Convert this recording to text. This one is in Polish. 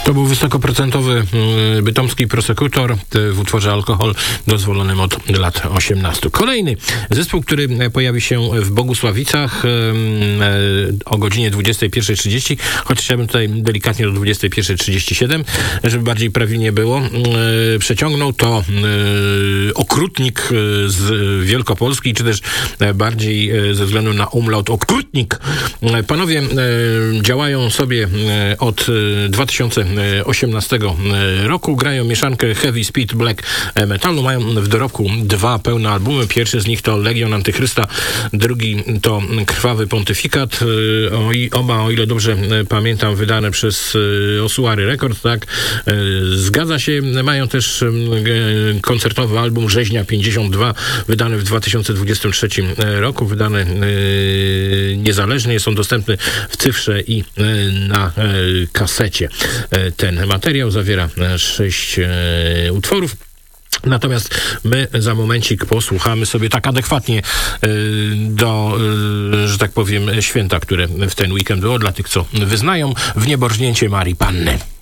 To był wysokoprocentowy bytomski prosekutor w utworze Alkohol dozwolonym od lat 18. Kolejny zespół, który pojawi się w Bogusławicach o godzinie 21:30, chociaż ja bym tutaj delikatnie do 21:37, żeby bardziej prawilnie było, przeciągnął to Okrutnik z Wielkopolski, czy też bardziej ze względu na umlaut Okrutnik. Panowie działają sobie od 2018 roku, grają mieszankę heavy speed black metalu, mają w dorobku 2 pełne albumy. Pierwszy z nich to Legion Antychrysta, drugi to Krwawy Pontyfikat. Oba, o ile dobrze pamiętam, wydane przez Osuary Records, tak? Zgadza się. Mają też koncertowy album Rzeźnia 52, wydany w 2023 roku, wydany niezależnie, są dostępny w cyfrze i na kasecie. Ten materiał zawiera 6 utworów. Natomiast my za momencik posłuchamy sobie tak adekwatnie do, że tak powiem, święta, które w ten weekend było, dla tych, co wyznają, w niebo rżnięcie Marii Panny.